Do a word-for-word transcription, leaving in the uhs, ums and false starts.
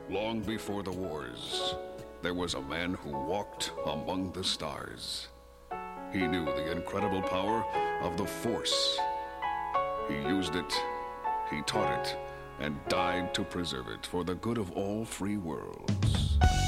Long before the wars, there was a man who walked among the stars. He knew the incredible power of the Force. He used it, he taught it, and died to preserve it for the good of all free worlds.